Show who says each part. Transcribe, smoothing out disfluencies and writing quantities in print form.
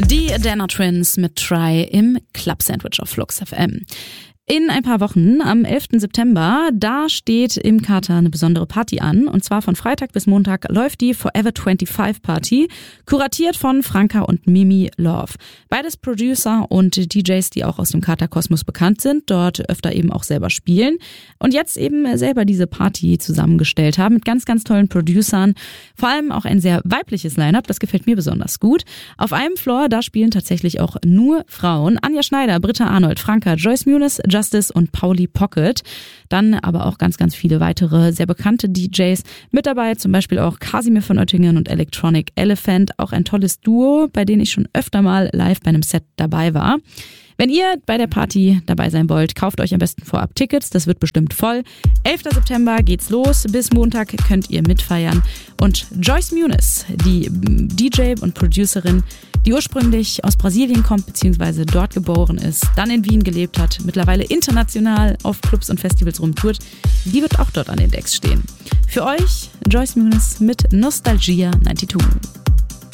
Speaker 1: Die Dana Twins mit Try im Club Sandwich auf Flux FM. In ein paar Wochen, am 11. September, da steht im Kater eine besondere Party an. Und zwar von Freitag bis Montag läuft die Forever 25 Party, kuratiert von Franka und Mimi Love. Beides Producer und DJs, die auch aus dem Kater-Kosmos bekannt sind, dort öfter eben auch selber spielen. Und jetzt eben selber diese Party zusammengestellt haben mit ganz, ganz tollen Producern. Vor allem auch ein sehr weibliches Line-Up, das gefällt mir besonders gut. Auf einem Floor, da spielen tatsächlich auch nur Frauen. Anja Schneider, Britta Arnold, Franka, Joyce Muniz, Justice und Pauli Pocket. Dann aber auch ganz, ganz viele weitere sehr bekannte DJs mit dabei, zum Beispiel auch Kasimir von Oettingen und Electronic Elephant, auch ein tolles Duo, bei denen ich schon öfter mal live bei einem Set dabei war. Wenn ihr bei der Party dabei sein wollt, kauft euch am besten vorab Tickets, das wird bestimmt voll. 11. September geht's los, bis Montag könnt ihr mitfeiern. Und Joyce Muniz, die DJ und Producerin, die ursprünglich aus Brasilien kommt bzw. dort geboren ist, dann in Wien gelebt hat, mittlerweile international auf Clubs und Festivals rumtourt, die wird auch dort an den Decks stehen. Für euch Joyce Muniz mit Nostalgia 92.